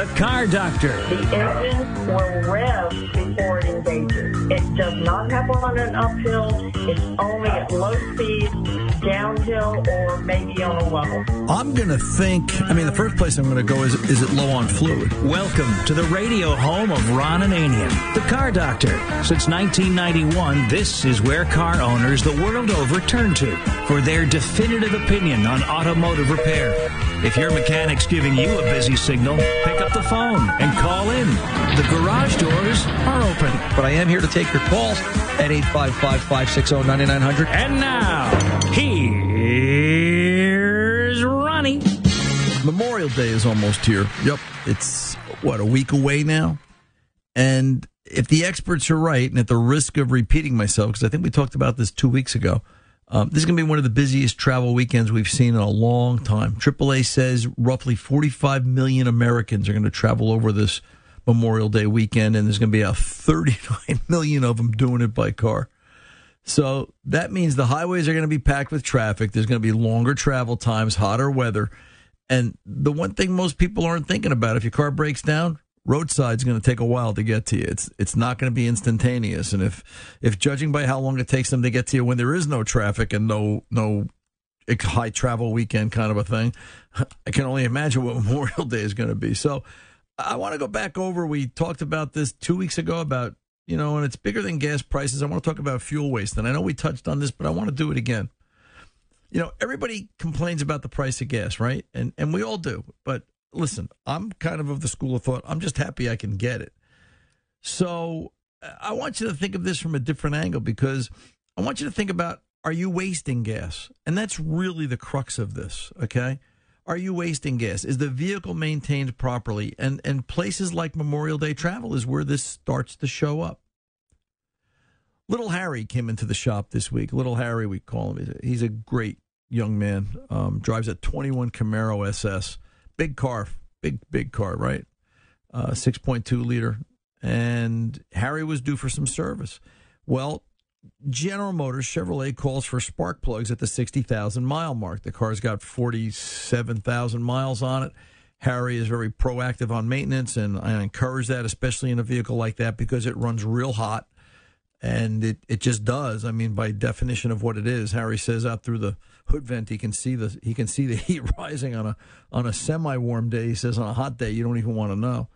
The Car Doctor. The engine will rev before it engages. It does not happen on an uphill. It's only at low speed, downhill, or maybe on a level. I'm going to think, the first place I'm going to go is it low on fluid? Welcome to the radio home of Ron Ananian, The Car Doctor. Since 1991, this is where car owners the world over turn to for their definitive opinion on automotive repair. If your mechanic's giving you a busy signal, pick up the phone and call in. The garage doors are open. But I am here to take your calls at 855-560-9900. And now, here's Ronnie. Memorial Day is almost here. Yep. It's, a week away now? And if the experts are right, and at the risk of repeating myself, because I think we talked about this 2 weeks ago, this is going to be one of the busiest travel weekends we've seen in a long time. AAA says roughly 45 million Americans are going to travel over this Memorial Day weekend, and there's going to be 39 million of them doing it by car. So that means the highways are going to be packed with traffic. There's going to be longer travel times, hotter weather. And the one thing most people aren't thinking about, if your car breaks down, roadside's going to take a while to get to you. It's not going to be instantaneous. And if judging by how long it takes them to get to you when there is no traffic and no high travel weekend kind of a thing, I can only imagine what Memorial Day is going to be. So I want to go back over. We talked about this 2 weeks ago about, and it's bigger than gas prices. I want to talk about fuel waste. And I know we touched on this, but I want to do it again. Everybody complains about the price of gas, right? And we all do. But listen, I'm kind of the school of thought, I'm just happy I can get it. So I want you to think of this from a different angle, because I want you to think about, are you wasting gas? And that's really the crux of this, okay? Are you wasting gas? Is the vehicle maintained properly? And places like Memorial Day travel is where this starts to show up. Little Harry came into the shop this week. Little Harry, we call him. He's a great young man. Drives a 21 Camaro SS. Big car, big car, right? 6.2 liter. And Harry was due for some service. Well, General Motors Chevrolet calls for spark plugs at the 60,000 mile mark. The car's got 47,000 miles on it. Harry is very proactive on maintenance, and I encourage that, especially in a vehicle like that, because it runs real hot. And it just does. By definition of what it is, Harry says out through the hood vent he can see the heat rising on a semi-warm day. He says on a hot day you don't even want to know.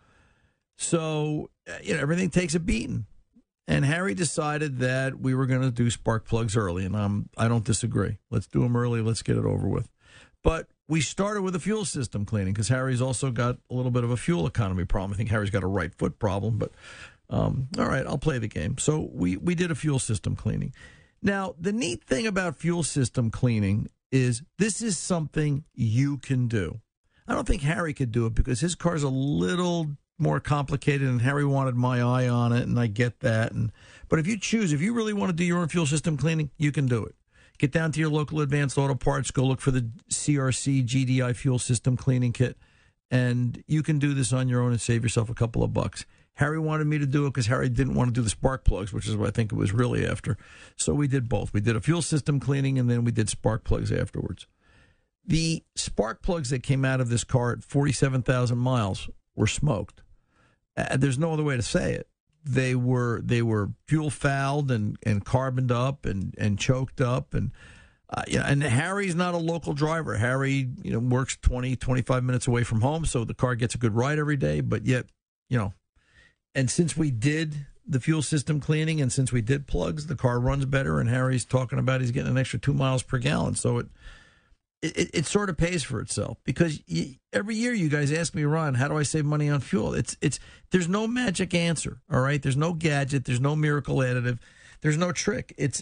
So everything takes a beating. And Harry decided that we were going to do spark plugs early, and I don't disagree. Let's do them early. Let's get it over with. But we started with a fuel system cleaning because Harry's also got a little bit of a fuel economy problem. I think Harry's got a right foot problem, but. All right, I'll play the game. So we did a fuel system cleaning. Now, the neat thing about fuel system cleaning is this is something you can do. I don't think Harry could do it because his car's a little more complicated, and Harry wanted my eye on it, and I get that. But if you really want to do your own fuel system cleaning, you can do it. Get down to your local Advanced Auto Parts, go look for the CRC GDI fuel system cleaning kit, and you can do this on your own and save yourself a couple of bucks. Harry wanted me to do it because Harry didn't want to do the spark plugs, which is what I think it was really after. So we did both. We did a fuel system cleaning, and then we did spark plugs afterwards. The spark plugs that came out of this car at 47,000 miles were smoked. There's no other way to say it. They were fuel fouled and carboned up and choked up. And Harry's not a local driver. Harry, works 20, 25 minutes away from home, so the car gets a good ride every day. But yet, and since we did the fuel system cleaning and since we did plugs, the car runs better, and Harry's talking about he's getting an extra 2 miles per gallon. So it sort of pays for itself because every year you guys ask me, Ron, how do I save money on fuel? There's no magic answer, all right? There's no gadget. There's no miracle additive. There's no trick. It's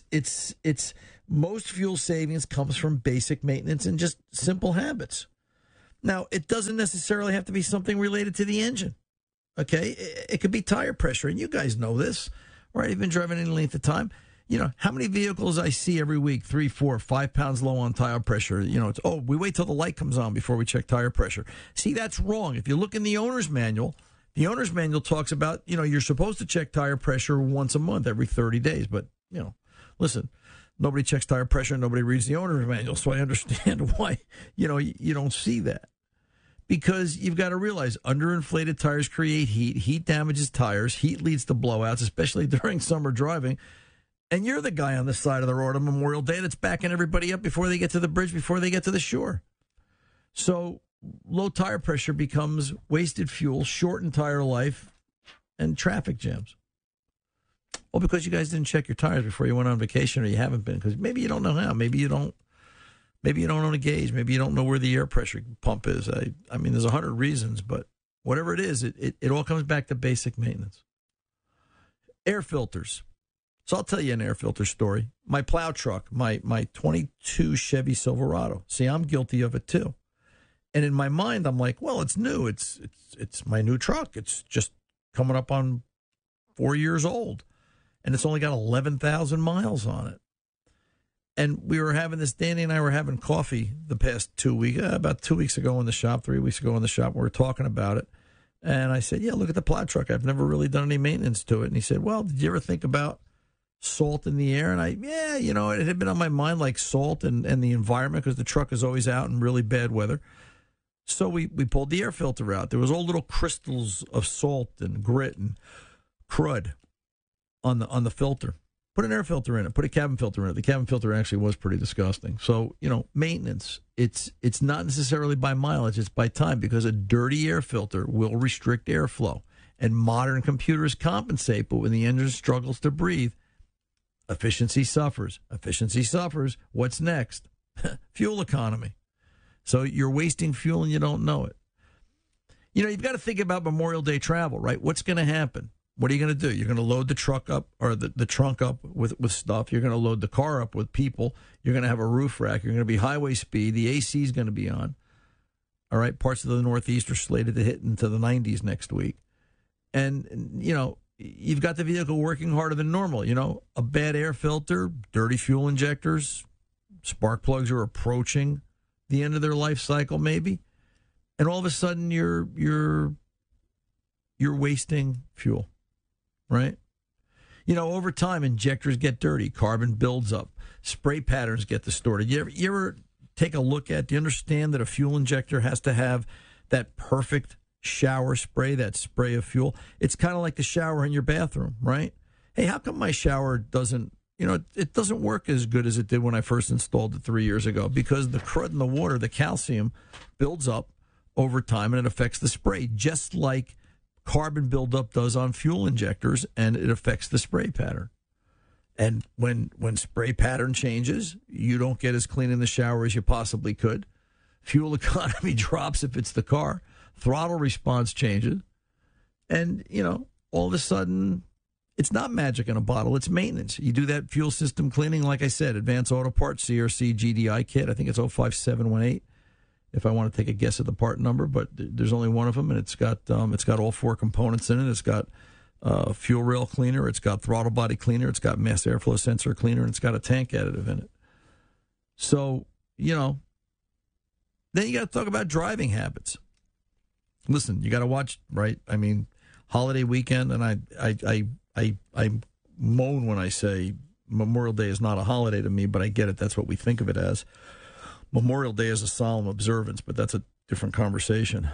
most fuel savings comes from basic maintenance and just simple habits. Now, it doesn't necessarily have to be something related to the engine. Okay, it could be tire pressure, and you guys know this, right? You've been driving any length of time. How many vehicles I see every week, 3, 4, 5 pounds low on tire pressure. It's, we wait till the light comes on before we check tire pressure. See, that's wrong. If you look in the owner's manual talks about, you're supposed to check tire pressure once a month, every 30 days. But, listen, nobody checks tire pressure, nobody reads the owner's manual, so I understand why, you don't see that. Because you've got to realize underinflated tires create heat. Heat damages tires. Heat leads to blowouts, especially during summer driving. And you're the guy on the side of the road on Memorial Day that's backing everybody up before they get to the bridge, before they get to the shore. So low tire pressure becomes wasted fuel, shortened tire life, and traffic jams. Well, because you guys didn't check your tires before you went on vacation, or you haven't been, because maybe you don't know how. Maybe you don't own a gauge. Maybe you don't know where the air pressure pump is. I mean, there's 100 reasons, but whatever it is, it all comes back to basic maintenance. Air filters. So I'll tell you an air filter story. My plow truck, my 22 Chevy Silverado. See, I'm guilty of it too. And in my mind, I'm like, well, it's new. It's my new truck. It's just coming up on 4 years old. And it's only got 11,000 miles on it. And we were having this, Danny and I were having coffee the past 2 weeks, about 2 weeks ago in the shop, 3 weeks ago in the shop. We were talking about it. And I said, yeah, look at the plow truck. I've never really done any maintenance to it. And he said, well, did you ever think about salt in the air? And it had been on my mind, like salt and the environment, because the truck is always out in really bad weather. So we pulled the air filter out. There was all little crystals of salt and grit and crud on the filter. Put an air filter in it. Put a cabin filter in it. The cabin filter actually was pretty disgusting. So, maintenance, it's not necessarily by mileage, it's by time, because a dirty air filter will restrict airflow. And modern computers compensate, but when the engine struggles to breathe, efficiency suffers. Efficiency suffers. What's next? Fuel economy. So you're wasting fuel and you don't know it. You've got to think about Memorial Day travel, right? What's going to happen? What are you going to do? You're going to load the truck up, or the trunk up with stuff. You're going to load the car up with people. You're going to have a roof rack. You're going to be highway speed. The AC is going to be on. All right. Parts of the Northeast are slated to hit into the 90s next week. And, you've got the vehicle working harder than normal. A bad air filter, dirty fuel injectors, spark plugs are approaching the end of their life cycle, maybe. And all of a sudden you're wasting fuel. Right? Over time, injectors get dirty. Carbon builds up. Spray patterns get distorted. You ever take a look at, do you understand that a fuel injector has to have that perfect shower spray, that spray of fuel? It's kind of like the shower in your bathroom, right? Hey, how come my shower doesn't, it doesn't work as good as it did when I first installed it 3 years ago? Because the crud in the water, the calcium, builds up over time and it affects the spray, just like carbon buildup does on fuel injectors, and it affects the spray pattern. And when spray pattern changes, you don't get as clean in the shower as you possibly could. Fuel economy drops if it's the car. Throttle response changes. And, all of a sudden, it's not magic in a bottle. It's maintenance. You do that fuel system cleaning, like I said, Advanced Auto Parts, CRC GDI kit. I think it's 05718. If I want to take a guess at the part number, but there's only one of them, and it's got all four components in it. It's got fuel rail cleaner, it's got throttle body cleaner, it's got mass airflow sensor cleaner, and it's got a tank additive in it. So, then you got to talk about driving habits. Listen, you got to watch, right? I mean, holiday weekend, and I moan when I say Memorial Day is not a holiday to me, but I get it. That's what we think of it as. Memorial Day is a solemn observance, but that's a different conversation.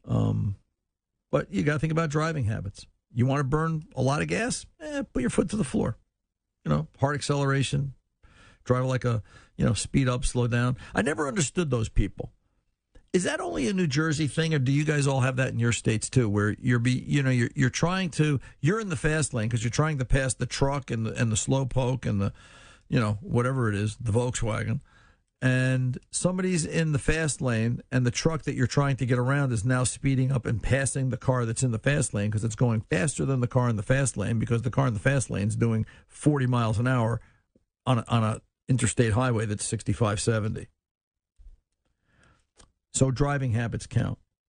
But you got to think about driving habits. You want to burn a lot of gas? Put your foot to the floor. Hard acceleration, drive like a, speed up, slow down. I never understood those people. Is that only a New Jersey thing, or do you guys all have that in your states too, where you're trying to, you're in the fast lane because you're trying to pass the truck and the slow poke and the, whatever it is, the Volkswagen. And somebody's in the fast lane, and the truck that you're trying to get around is now speeding up and passing the car that's in the fast lane because it's going faster than the car in the fast lane, because the car in the fast lane is doing 40 miles an hour on a interstate highway that's 65, 70. So driving habits count.